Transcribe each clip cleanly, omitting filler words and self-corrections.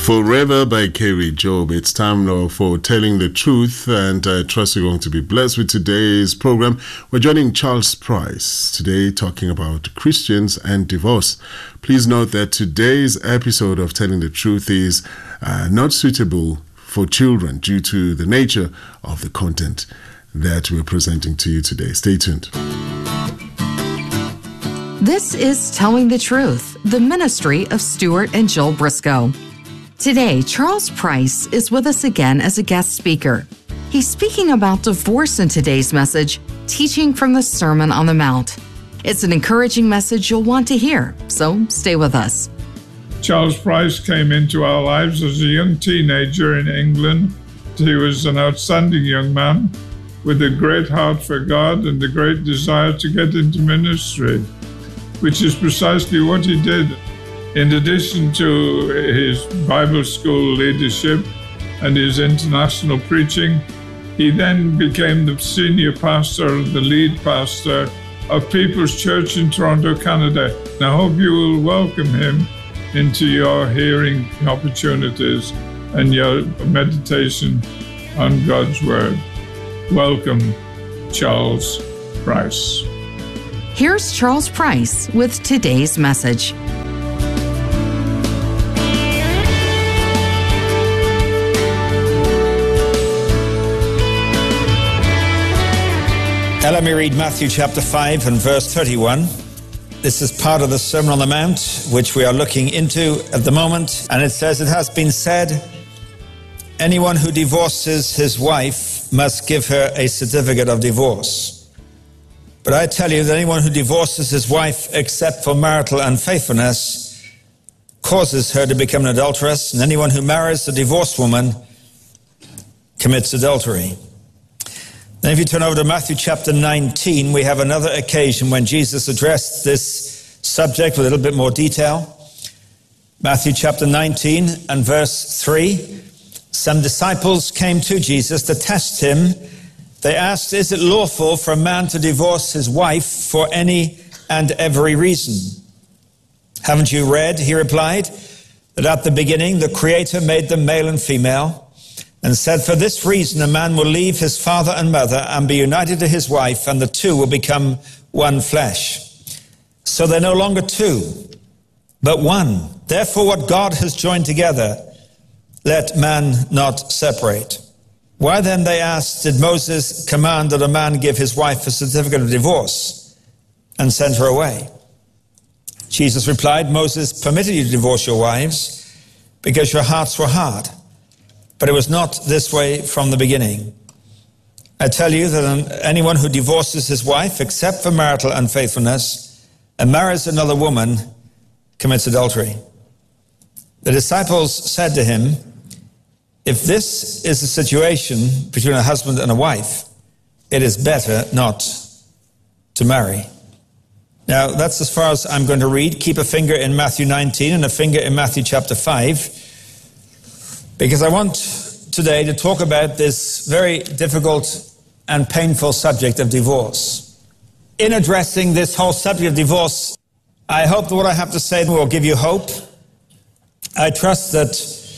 Forever by Kerry Job. It's time now for Telling the Truth, and I trust you're going to be blessed with today's program. We're joining Charles Price today talking about Christians and divorce. Please note that today's episode of Telling the Truth is not suitable for children due to the nature of the content that we're presenting to you today. Stay tuned. This is Telling the Truth, the ministry of Stuart and Jill Briscoe. Today, Charles Price is with us again as a guest speaker. He's speaking about divorce in today's message, Teaching from the Sermon on the Mount. It's an encouraging message you'll want to hear, so stay with us. Charles Price came into our lives as a young teenager in England. He was an outstanding young man with a great heart for God and a great desire to get into ministry, which is precisely what he did. In addition to his Bible school leadership and his international preaching, he then became the senior pastor, the lead pastor of People's Church in Toronto, Canada. And I hope you will welcome him into your hearing opportunities and your meditation on God's Word. Welcome, Charles Price. Here's Charles Price with today's message. Now let me read Matthew chapter 5 and verse 31. This is part of the Sermon on the Mount, which we are looking into at the moment. And it says, "It has been said, anyone who divorces his wife must give her a certificate of divorce. But I tell you that anyone who divorces his wife except for marital unfaithfulness causes her to become an adulteress, and anyone who marries a divorced woman commits adultery." Then if you turn over to Matthew chapter 19, we have another occasion when Jesus addressed this subject with a little bit more detail. Matthew chapter 19 and verse 3. Some disciples came to Jesus to test him. They asked, "Is it lawful for a man to divorce his wife for any and every reason?" "Haven't you read," he replied, "that at the beginning the Creator made them male and female, and said, for this reason a man will leave his father and mother and be united to his wife, and the two will become one flesh. So they're no longer two, but one. Therefore what God has joined together, let man not separate." "Why then," they asked, "did Moses command that a man give his wife a certificate of divorce and send her away?" Jesus replied, "Moses permitted you to divorce your wives because your hearts were hard. But it was not this way from the beginning. I tell you that anyone who divorces his wife except for marital unfaithfulness and marries another woman commits adultery." The disciples said to him, "If this is the situation between a husband and a wife, it is better not to marry." Now, that's as far as I'm going to read. Keep a finger in Matthew 19 and a finger in Matthew chapter 5. Because I want today to talk about this very difficult and painful subject of divorce. In addressing this whole subject of divorce, I hope that what I have to say will give you hope. I trust that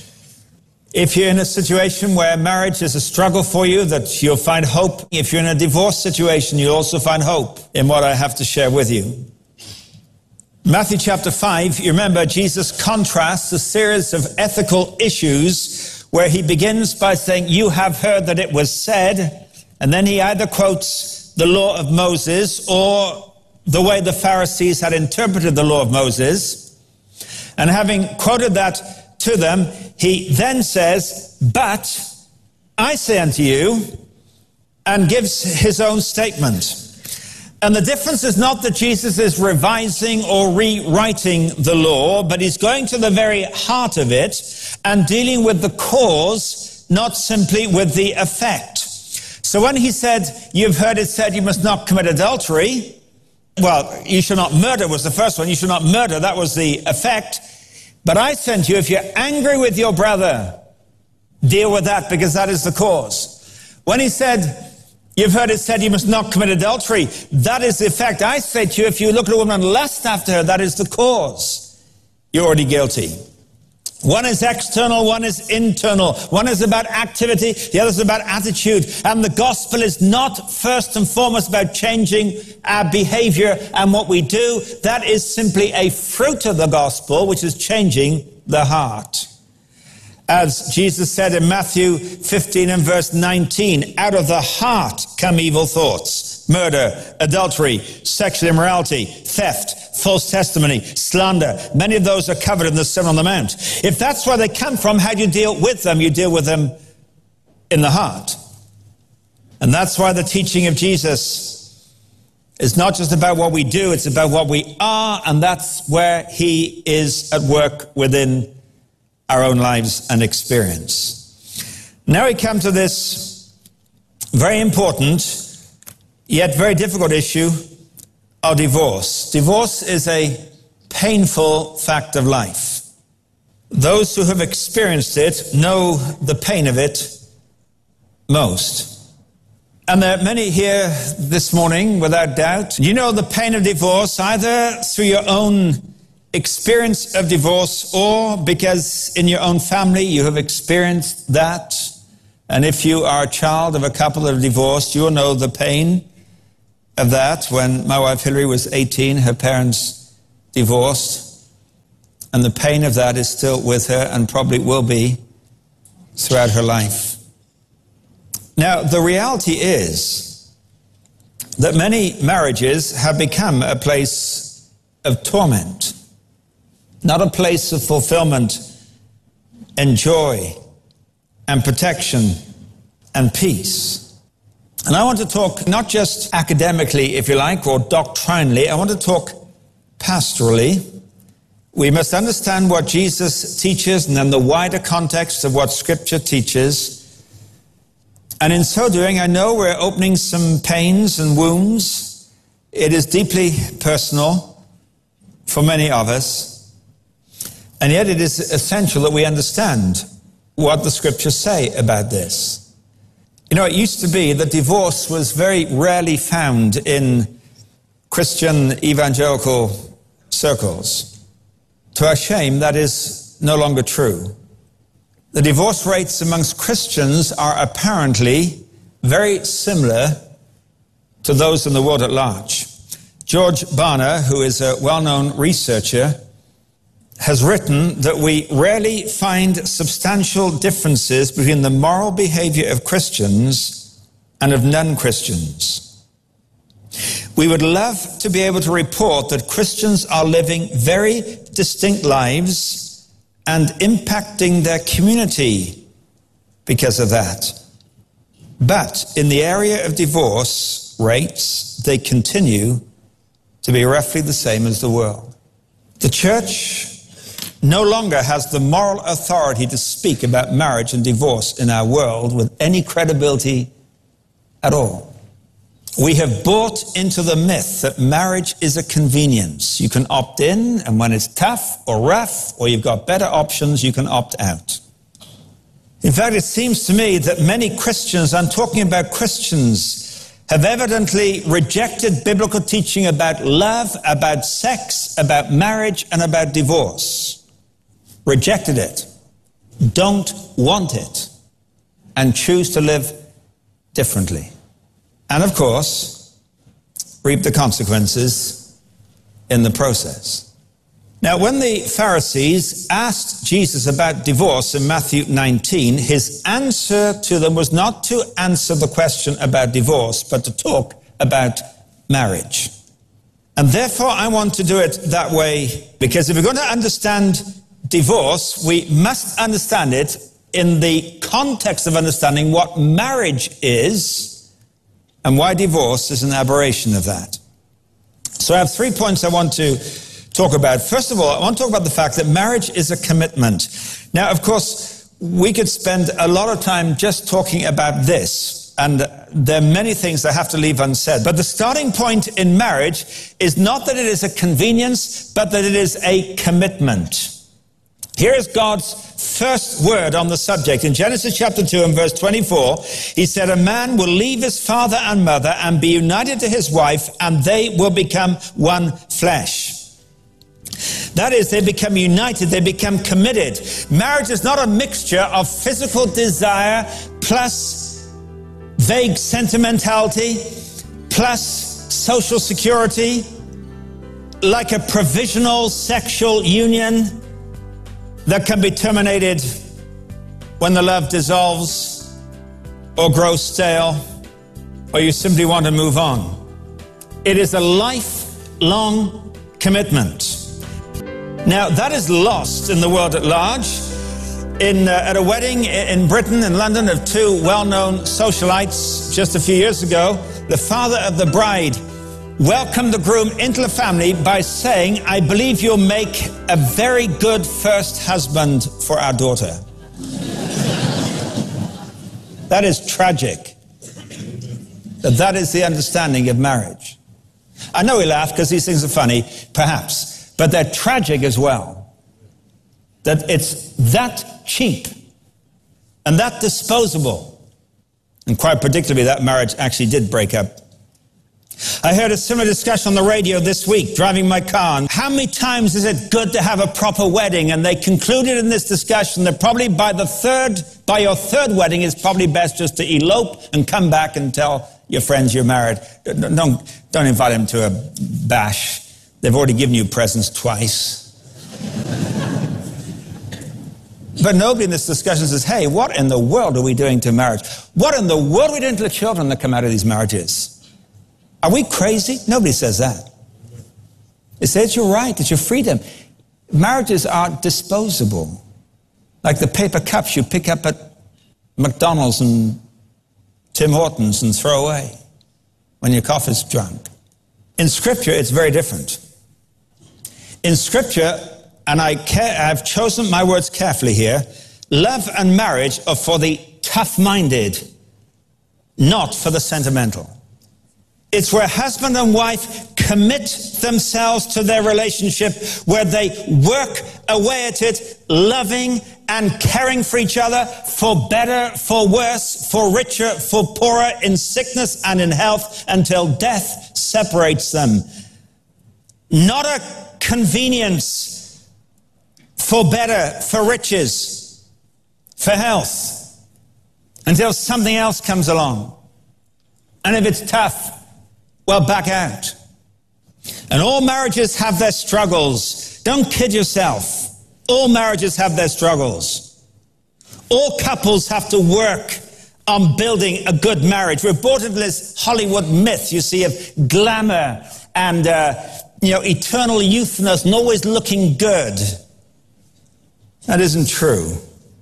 if you're in a situation where marriage is a struggle for you, that you'll find hope. If you're in a divorce situation, you'll also find hope in what I have to share with you. Matthew chapter 5, you remember Jesus contrasts a series of ethical issues where he begins by saying, "You have heard that it was said," and then he either quotes the law of Moses or the way the Pharisees had interpreted the law of Moses. And having quoted that to them, he then says, "But I say unto you," and gives his own statement. And the difference is not that Jesus is revising or rewriting the law, but he's going to the very heart of it and dealing with the cause, not simply with the effect. So when he said, "You've heard it said you must not commit adultery," well, you shall not murder was the first one. You shall not murder, that was the effect. "But I sent you, if you're angry with your brother, deal with that, because that is the cause." When he said, "You've heard it said you must not commit adultery," that is the effect. "I say to you, if you look at a woman and lust after her, that is the cause. You're already guilty." One is external, one is internal. One is about activity, the other is about attitude. And the gospel is not first and foremost about changing our behavior and what we do. That is simply a fruit of the gospel, which is changing the heart. As Jesus said in Matthew 15 and verse 19, out of the heart come evil thoughts, murder, adultery, sexual immorality, theft, false testimony, slander. Many of those are covered in the Sermon on the Mount. If that's where they come from, how do you deal with them? You deal with them in the heart. And that's why the teaching of Jesus is not just about what we do, it's about what we are, and that's where he is at work within our own lives and experience. Now we come to this very important, yet very difficult issue of divorce. Divorce is a painful fact of life. Those who have experienced it know the pain of it most. And there are many here this morning, without doubt. You know the pain of divorce either through your own experience of divorce or because in your own family you have experienced that. And if you are a child of a couple that are divorced, you'll know the pain of that. When my wife Hillary was 18, her parents divorced, and the pain of that is still with her and probably will be throughout her life. Now, the reality is that many marriages have become a place of torment, not a place of fulfillment and joy and protection and peace. And I want to talk not just academically, if you like, or doctrinally. I want to talk pastorally. We must understand what Jesus teaches and then the wider context of what Scripture teaches. And in so doing, I know we're opening some pains and wounds. It is deeply personal for many of us. And yet it is essential that we understand what the Scriptures say about this. You know, it used to be that divorce was very rarely found in Christian evangelical circles. To our shame, that is no longer true. The divorce rates amongst Christians are apparently very similar to those in the world at large. George Barna, who is a well-known researcher, has written that we rarely find substantial differences between the moral behavior of Christians and of non-Christians. We would love to be able to report that Christians are living very distinct lives and impacting their community because of that. But in the area of divorce rates, they continue to be roughly the same as the world. The church no longer has the moral authority to speak about marriage and divorce in our world with any credibility at all. We have bought into the myth that marriage is a convenience. You can opt in, and when it's tough or rough, or you've got better options, you can opt out. In fact, it seems to me that many Christians, I'm talking about Christians, have evidently rejected biblical teaching about love, about sex, about marriage, and about divorce. Rejected it, don't want it, and choose to live differently. And of course, reap the consequences in the process. Now, when the Pharisees asked Jesus about divorce in Matthew 19, his answer to them was not to answer the question about divorce, but to talk about marriage. And therefore, I want to do it that way, because if we're going to understand divorce, we must understand it in the context of understanding what marriage is and why divorce is an aberration of that. So I have 3 points I want to talk about. First of all, I want to talk about the fact that marriage is a commitment. Now, of course, we could spend a lot of time just talking about this, and there are many things I have to leave unsaid. But the starting point in marriage is not that it is a convenience, but that it is a commitment. Here is God's first word on the subject. In Genesis chapter 2 and verse 24, he said, "A man will leave his father and mother and be united to his wife, and they will become one flesh." That is, they become united, they become committed. Marriage is not a mixture of physical desire plus vague sentimentality plus social security, like a provisional sexual union that can be terminated when the love dissolves or grows stale, or you simply want to move on. It is a lifelong commitment. Now, that is lost in the world at large. At a wedding in Britain, in London, of two well-known socialites just a few years ago, the father of the bride welcomed the groom into the family by saying, "I believe you'll make a very good first husband for our daughter." That is tragic. That is the understanding of marriage. I know we laugh because these things are funny, perhaps, but they're tragic as well. That it's that cheap and that disposable. And quite predictably, that marriage actually did break up. I heard a similar discussion on the radio this week, driving my car. How many times is it good to have a proper wedding? And they concluded in this discussion that probably by your third wedding, it's probably best just to elope and come back and tell your friends you're married. Don't invite them to a bash. They've already given you presents twice. But nobody in this discussion says, hey, what in the world are we doing to marriage? What in the world are we doing to the children that come out of these marriages? Are we crazy? Nobody says that. They say it's your right, it's your freedom. Marriages are disposable. Like the paper cups you pick up at McDonald's and Tim Hortons and throw away when your coffee's drunk. In Scripture, it's very different. In Scripture, and I've chosen my words carefully here, love and marriage are for the tough-minded, not for the sentimental. It's where husband and wife commit themselves to their relationship, where they work away at it, loving and caring for each other, for better, for worse, for richer, for poorer, in sickness and in health, until death separates them. Not a convenience for better, for riches, for health, until something else comes along. And if it's tough, well, back out. And all marriages have their struggles. Don't kid yourself. All marriages have their struggles. All couples have to work on building a good marriage. We're bought into this Hollywood myth, you see, of glamour and, eternal youthness and always looking good. That isn't true.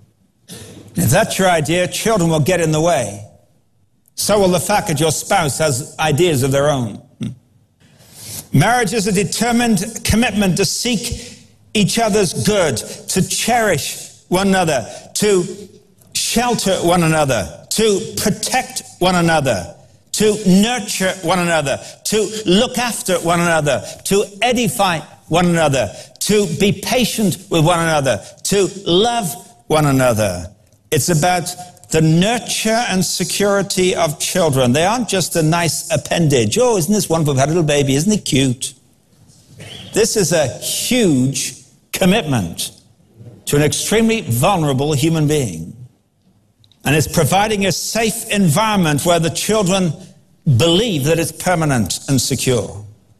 If that's your idea, children will get in the way. So will the fact that your spouse has ideas of their own. Marriage is a determined commitment to seek each other's good, to cherish one another, to shelter one another, to protect one another, to nurture one another, to look after one another, to edify one another, to be patient with one another, to love one another. It's about the nurture and security of children. They aren't just a nice appendage. Oh, isn't this wonderful? We've had a little baby. Isn't he cute? This is a huge commitment to an extremely vulnerable human being. And it's providing a safe environment where the children believe that it's permanent and secure.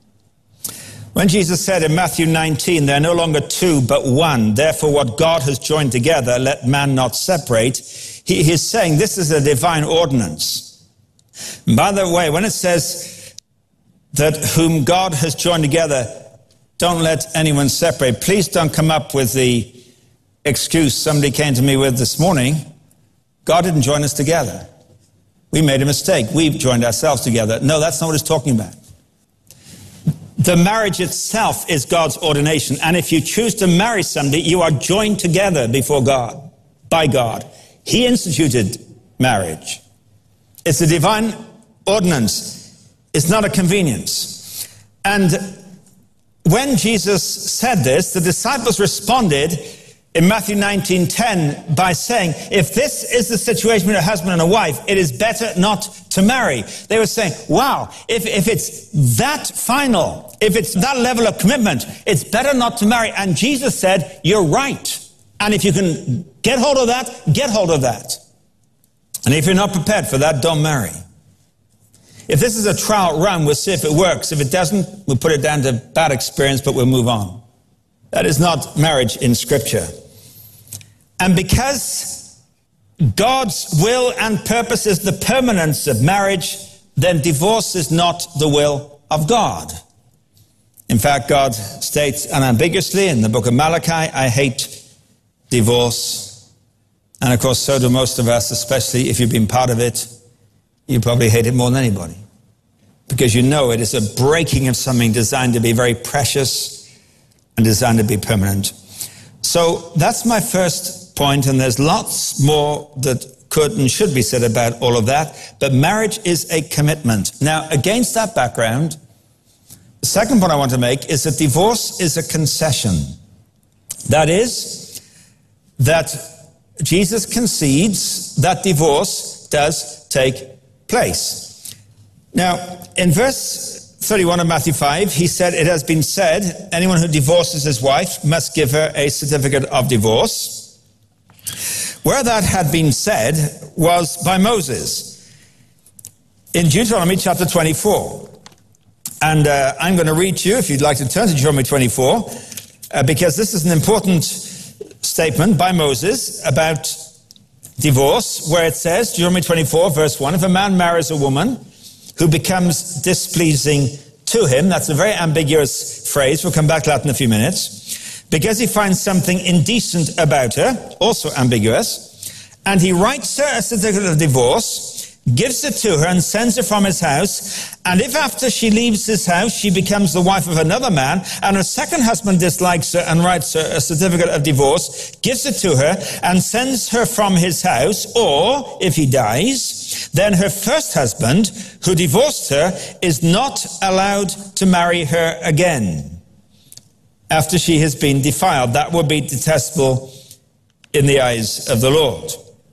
When Jesus said in Matthew 19, they're no longer two but one, therefore what God has joined together, let man not separate, He's saying this is a divine ordinance. And by the way, when it says that whom God has joined together, don't let anyone separate, please don't come up with the excuse somebody came to me with this morning. God didn't join us together. We made a mistake. We've joined ourselves together. No, that's not what it's talking about. The marriage itself is God's ordination. And if you choose to marry somebody, you are joined together before God, by God. He instituted marriage. It's a divine ordinance. It's not a convenience. And when Jesus said this, the disciples responded in Matthew 19:10 by saying, if this is the situation with a husband and a wife, it is better not to marry. They were saying, wow, if it's that final, if it's that level of commitment, it's better not to marry. And Jesus said, you're right. And if you can get hold of that, get hold of that. And if you're not prepared for that, don't marry. If this is a trial run, we'll see if it works. If it doesn't, we'll put it down to bad experience, but we'll move on. That is not marriage in Scripture. And because God's will and purpose is the permanence of marriage, then divorce is not the will of God. In fact, God states unambiguously in the book of Malachi, I hate divorce. And of course, so do most of us, especially if you've been part of it. You probably hate it more than anybody, because you know it is a breaking of something designed to be very precious and designed to be permanent. So that's my first point, and there's lots more that could and should be said about all of that, but marriage is a commitment. Now, against that background, the second point I want to make is that divorce is a concession. That is, that Jesus concedes that divorce does take place. Now, in verse 31 of Matthew 5, he said, it has been said, anyone who divorces his wife must give her a certificate of divorce. Where that had been said was by Moses in Deuteronomy chapter 24. And I'm going to read to you, if you'd like to turn to Deuteronomy 24, because this is an important statement by Moses about divorce, where it says, Deuteronomy 24, verse 1, if a man marries a woman who becomes displeasing to him, that's a very ambiguous phrase, we'll come back to that in a few minutes, because he finds something indecent about her, also ambiguous, and he writes her a certificate of divorce, gives it to her and sends her from his house, and if after she leaves his house she becomes the wife of another man, and her second husband dislikes her and writes her a certificate of divorce, gives it to her and sends her from his house, or if he dies, then her first husband who divorced her is not allowed to marry her again after she has been defiled. That would be detestable in the eyes of the Lord.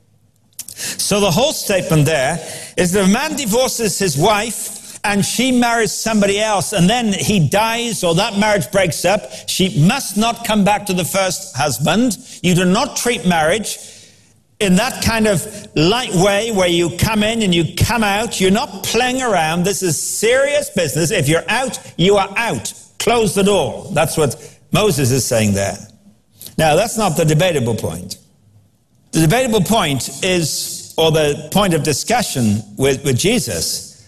So the whole statement there is that if a man divorces his wife and she marries somebody else and then he dies or that marriage breaks up, she must not come back to the first husband. You do not treat marriage in that kind of light way where you come in and you come out. You're not playing around. This is serious business. If you're out, you are out. Close the door. That's what Moses is saying there. Now, that's not the debatable point. The debatable point is, or the point of discussion with Jesus,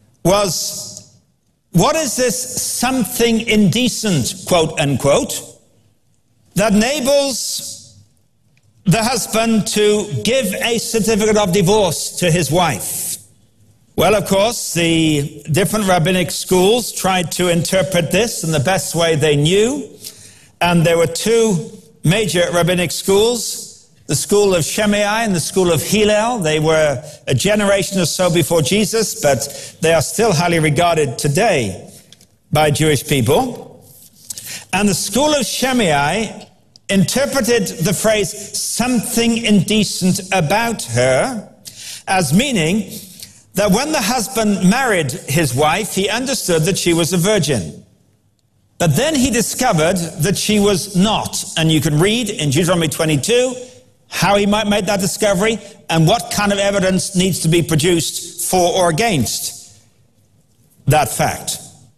was, what is this something indecent, quote unquote, that enables the husband to give a certificate of divorce to his wife? Well, of course, the different rabbinic schools tried to interpret this in the best way they knew, and there were two major rabbinic schools, the school of Shammai and the school of Hillel. They were a generation or so before Jesus, but they are still highly regarded today by Jewish people. And the school of Shammai interpreted the phrase something indecent about her as meaning that when the husband married his wife, he understood that she was a virgin. But then he discovered that she was not. And you can read in Deuteronomy 22 how he might make that discovery and what kind of evidence needs to be produced for or against that fact.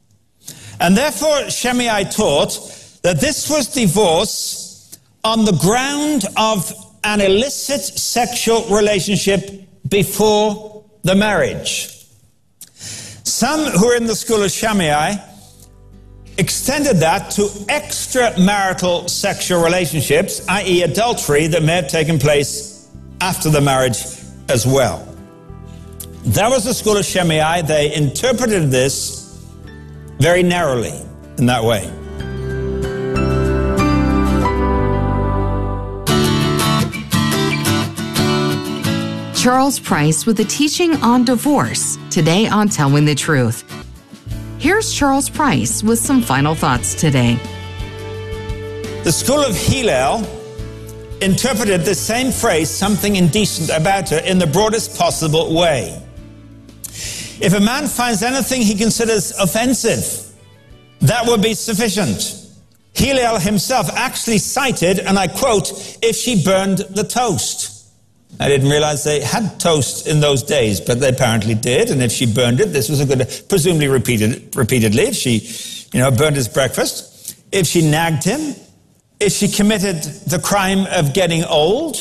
And therefore, Shammai taught that this was divorce on the ground of an illicit sexual relationship before the marriage. Some who are in the school of Shammai extended that to extramarital sexual relationships, i.e. adultery, that may have taken place after the marriage as well. That was the school of Shammai. They interpreted this very narrowly in that way. Charles Price with a teaching on divorce, today on Telling the Truth. Here's Charles Price with some final thoughts today. The school of Hillel interpreted the same phrase, something indecent about her, in the broadest possible way. If a man finds anything he considers offensive, that would be sufficient. Hillel himself actually cited, and I quote, if she burned the toast. I didn't realize they had toast in those days, but they apparently did, and if she burned it, this was a good, presumably repeatedly, if she, burned his breakfast, if she nagged him, if she committed the crime of getting old,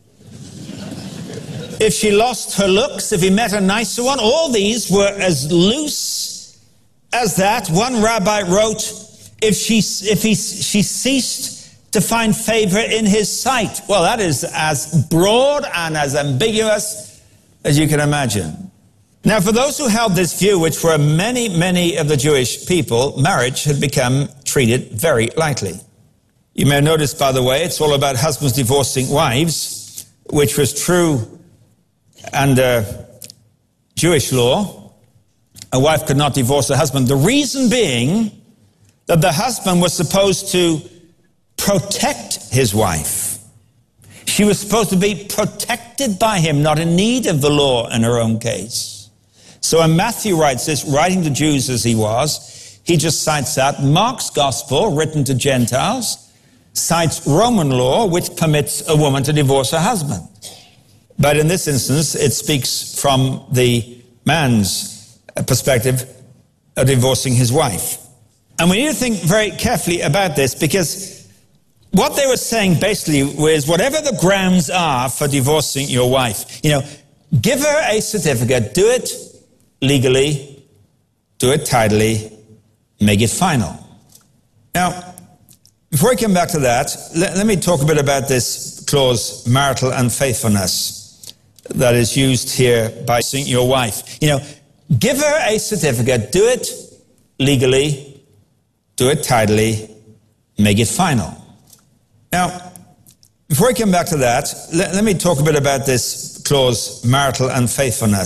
if she lost her looks, if he met a nicer one, all these were as loose as that. One rabbi wrote, if she ceased to find favor in his sight. Well, that is as broad and as ambiguous as you can imagine. Now, for those who held this view, which were many of the Jewish people, marriage had become treated very lightly. You may notice, by the way, it's all about husbands divorcing wives, which was true under Jewish law. A wife could not divorce her husband. The reason being that the husband was supposed to protect his wife. She was supposed to be protected by him, not in need of the law in her own case. So when Matthew writes this, writing to Jews as he was, he just cites that. Mark's gospel, written to Gentiles, cites Roman law, which permits a woman to divorce her husband. But in this instance, it speaks from the man's perspective of divorcing his wife. And we need to think very carefully about this, because what they were saying basically was, whatever the grounds are for divorcing your wife, give her a certificate, do it legally, do it tidily, make it final. Now, before we come back to that, let me talk a bit about this clause, marital unfaithfulness, that is used here by your wife. Give her a certificate, do it legally, do it tidily, make it final. Now, before we come back to that, let me talk a bit about this clause, marital unfaithfulness.